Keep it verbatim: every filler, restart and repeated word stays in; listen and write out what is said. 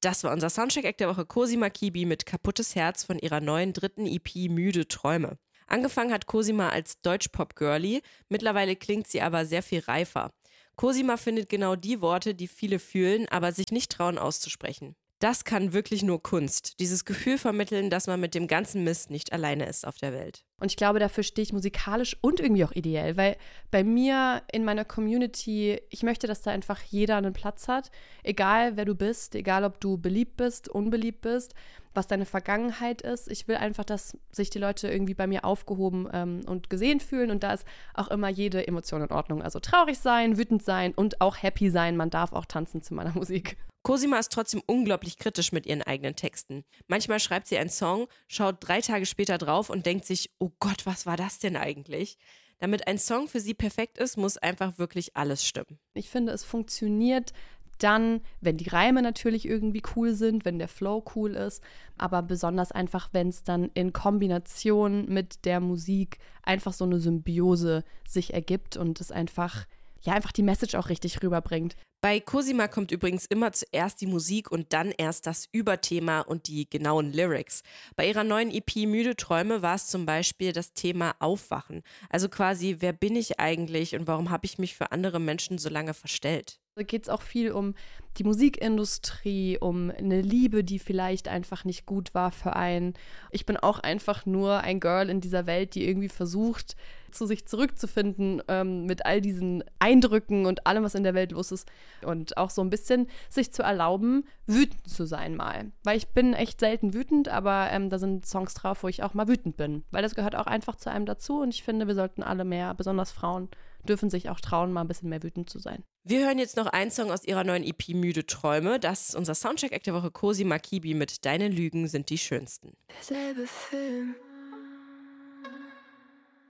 Das war unser Soundcheck-Act der Woche. Cosima Kibi mit Kaputtes Herz von ihrer neuen dritten E P Müde Träume. Angefangen hat Cosima als Deutschpop-Girlie, mittlerweile klingt sie aber sehr viel reifer. Cosima findet genau die Worte, die viele fühlen, aber sich nicht trauen auszusprechen. Das kann wirklich nur Kunst. Dieses Gefühl vermitteln, dass man mit dem ganzen Mist nicht alleine ist auf der Welt. Und ich glaube, dafür stehe ich musikalisch und irgendwie auch ideell, weil bei mir in meiner Community, ich möchte, dass da einfach jeder einen Platz hat, egal wer du bist, egal ob du beliebt bist, unbeliebt bist, was deine Vergangenheit ist. Ich will einfach, dass sich die Leute irgendwie bei mir aufgehoben ähm, und gesehen fühlen und da ist auch immer jede Emotion in Ordnung. Also traurig sein, wütend sein und auch happy sein. Man darf auch tanzen zu meiner Musik. Cosima ist trotzdem unglaublich kritisch mit ihren eigenen Texten. Manchmal schreibt sie einen Song, schaut drei Tage später drauf und denkt sich, oh Gott, was war das denn eigentlich? Damit ein Song für sie perfekt ist, muss einfach wirklich alles stimmen. Ich finde, es funktioniert dann, wenn die Reime natürlich irgendwie cool sind, wenn der Flow cool ist, aber besonders einfach, wenn es dann in Kombination mit der Musik einfach so eine Symbiose sich ergibt und es einfach, ja, einfach die Message auch richtig rüberbringt. Bei Cosima kommt übrigens immer zuerst die Musik und dann erst das Überthema und die genauen Lyrics. Bei ihrer neuen E P Müde Träume war es zum Beispiel das Thema Aufwachen. Also quasi, wer bin ich eigentlich und warum habe ich mich für andere Menschen so lange verstellt? Da geht es auch viel um die Musikindustrie, um eine Liebe, die vielleicht einfach nicht gut war für einen. Ich bin auch einfach nur ein Girl in dieser Welt, die irgendwie versucht, zu sich zurückzufinden ähm, mit all diesen Eindrücken und allem, was in der Welt los ist. Und auch so ein bisschen sich zu erlauben, wütend zu sein mal. Weil ich bin echt selten wütend, aber ähm, da sind Songs drauf, wo ich auch mal wütend bin. Weil das gehört auch einfach zu einem dazu und ich finde, wir sollten alle mehr, besonders Frauen, dürfen sich auch trauen, mal ein bisschen mehr wütend zu sein. Wir hören jetzt noch einen Song aus ihrer neuen E P Müde Träume. Das ist unser Soundcheck-Act der Woche. Cosima Kibi mit Deine Lügen sind die schönsten. Derselbe Film,